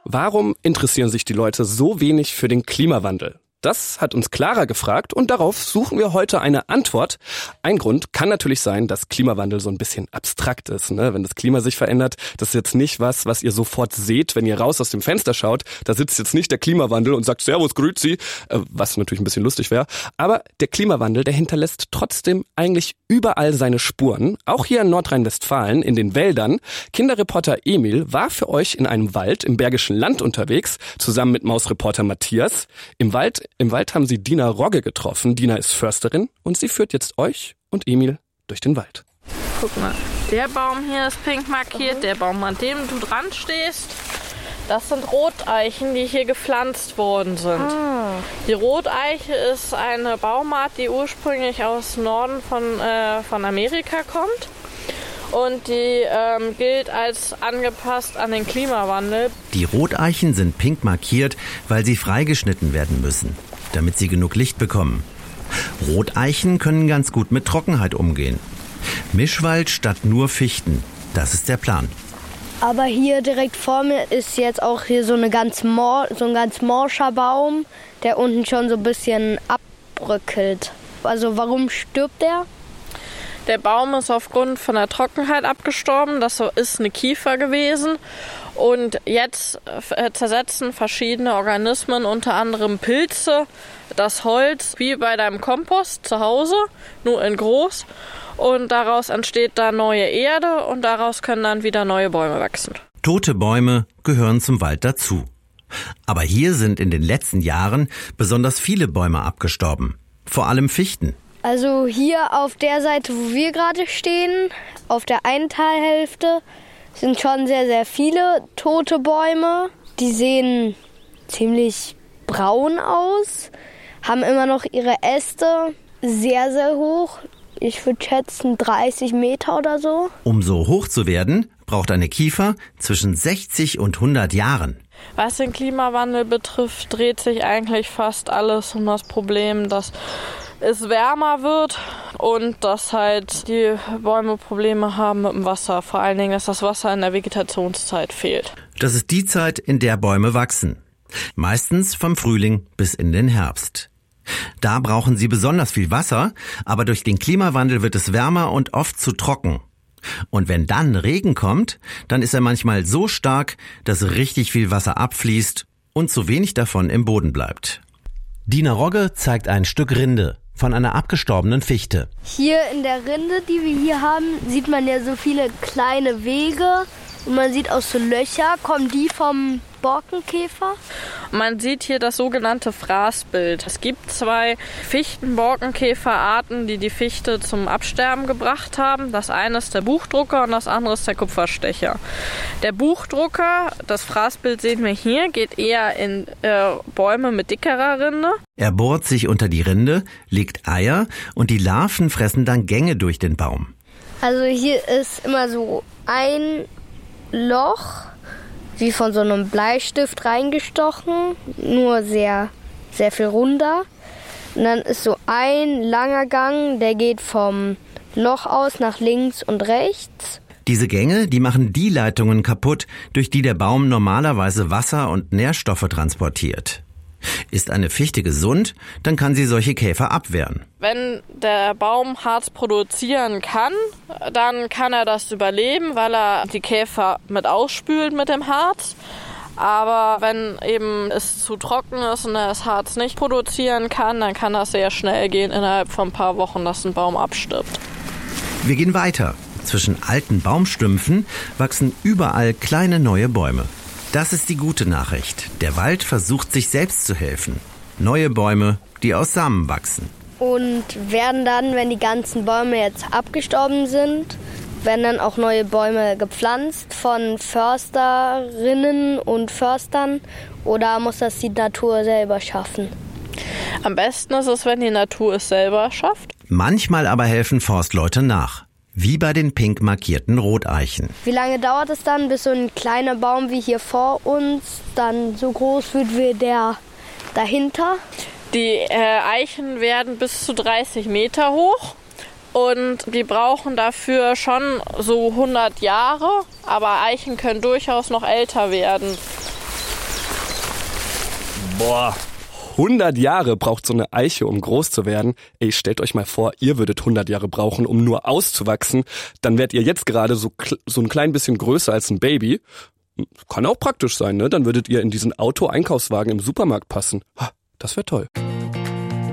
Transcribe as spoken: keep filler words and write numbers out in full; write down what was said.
Warum interessieren sich die Leute so wenig für den Klimawandel? Das hat uns Clara gefragt und darauf suchen wir heute eine Antwort. Ein Grund kann natürlich sein, dass Klimawandel so ein bisschen abstrakt ist, ne? Wenn das Klima sich verändert, das ist jetzt nicht was, was ihr sofort seht, wenn ihr raus aus dem Fenster schaut. Da sitzt jetzt nicht der Klimawandel und sagt Servus, grüezi, was natürlich ein bisschen lustig wäre. Aber der Klimawandel, der hinterlässt trotzdem eigentlich überall seine Spuren. Auch hier in Nordrhein-Westfalen, in den Wäldern. Kinderreporter Emil war für euch in einem Wald im Bergischen Land unterwegs, zusammen mit Mausreporter Matthias. Im Wald Im Wald haben sie Dina Rogge getroffen. Dina ist Försterin und sie führt jetzt euch und Emil durch den Wald. Guck mal, der Baum hier ist pink markiert, der Baum, an dem du dran stehst, das sind Roteichen, die hier gepflanzt worden sind. Ah. Die Roteiche ist eine Baumart, die ursprünglich aus Norden von, äh, von Amerika kommt. Und die ähm, gilt als angepasst an den Klimawandel. Die Roteichen sind pink markiert, weil sie freigeschnitten werden müssen, damit sie genug Licht bekommen. Roteichen können ganz gut mit Trockenheit umgehen. Mischwald statt nur Fichten, das ist der Plan. Aber hier direkt vor mir ist jetzt auch hier so, eine ganz mor- so ein ganz morscher Baum, der unten schon so ein bisschen abbröckelt. Also warum stirbt der? Der Baum ist aufgrund von der Trockenheit abgestorben. Das ist eine Kiefer gewesen. Und jetzt zersetzen verschiedene Organismen, unter anderem Pilze, das Holz wie bei deinem Kompost zu Hause, nur in groß. Und daraus entsteht dann neue Erde und daraus können dann wieder neue Bäume wachsen. Tote Bäume gehören zum Wald dazu. Aber hier sind in den letzten Jahren besonders viele Bäume abgestorben. Vor allem Fichten. Also hier auf der Seite, wo wir gerade stehen, auf der einen Talhälfte, sind schon sehr, sehr viele tote Bäume. Die sehen ziemlich braun aus, haben immer noch ihre Äste sehr, sehr hoch. Ich würde schätzen dreißig Meter oder so. Um so hoch zu werden, braucht eine Kiefer zwischen sechzig und hundert Jahren. Was den Klimawandel betrifft, dreht sich eigentlich fast alles um das Problem, dass es wärmer wird und dass halt die Bäume Probleme haben mit dem Wasser. Vor allen Dingen, dass das Wasser in der Vegetationszeit fehlt. Das ist die Zeit, in der Bäume wachsen. Meistens vom Frühling bis in den Herbst. Da brauchen sie besonders viel Wasser, aber durch den Klimawandel wird es wärmer und oft zu trocken. Und wenn dann Regen kommt, dann ist er manchmal so stark, dass richtig viel Wasser abfließt und zu wenig davon im Boden bleibt. Dina Rogge zeigt ein Stück Rinde von einer abgestorbenen Fichte. Hier in der Rinde, die wir hier haben, sieht man ja so viele kleine Wege und man sieht auch so Löcher. Kommen die vom Borkenkäfer? Man sieht hier das sogenannte Fraßbild. Es gibt zwei Fichten-Borkenkäferarten, die die Fichte zum Absterben gebracht haben. Das eine ist der Buchdrucker und das andere ist der Kupferstecher. Der Buchdrucker, das Fraßbild sehen wir hier, geht eher in äh, Bäume mit dickerer Rinde. Er bohrt sich unter die Rinde, legt Eier und die Larven fressen dann Gänge durch den Baum. Also hier ist immer so ein Loch, wie von so einem Bleistift reingestochen, nur sehr, sehr viel runder. Und dann ist so ein langer Gang, der geht vom Loch aus nach links und rechts. Diese Gänge, die machen die Leitungen kaputt, durch die der Baum normalerweise Wasser und Nährstoffe transportiert. Ist eine Fichte gesund, dann kann sie solche Käfer abwehren. Wenn der Baum Harz produzieren kann, dann kann er das überleben, weil er die Käfer mit ausspült mit dem Harz. Aber wenn eben es zu trocken ist und er das Harz nicht produzieren kann, dann kann das sehr schnell gehen, innerhalb von ein paar Wochen, dass ein Baum abstirbt. Wir gehen weiter. Zwischen alten Baumstümpfen wachsen überall kleine neue Bäume. Das ist die gute Nachricht. Der Wald versucht, sich selbst zu helfen. Neue Bäume, die aus Samen wachsen. Und werden dann, wenn die ganzen Bäume jetzt abgestorben sind, werden dann auch neue Bäume gepflanzt von Försterinnen und Förstern? Oder muss das die Natur selber schaffen? Am besten ist es, wenn die Natur es selber schafft. Manchmal aber helfen Forstleute nach. Wie bei den pink markierten Roteichen. Wie lange dauert es dann, bis so ein kleiner Baum wie hier vor uns dann so groß wird wie der dahinter? Die äh, Eichen werden bis zu dreißig Meter hoch und die brauchen dafür schon so hundert Jahre. Aber Eichen können durchaus noch älter werden. Boah, hundert Jahre braucht so eine Eiche, um groß zu werden. Ey, stellt euch mal vor, ihr würdet hundert Jahre brauchen, um nur auszuwachsen. Dann wärt ihr jetzt gerade so, so ein klein bisschen größer als ein Baby. Kann auch praktisch sein, ne? Dann würdet ihr in diesen Auto-Einkaufswagen im Supermarkt passen. Das wäre toll.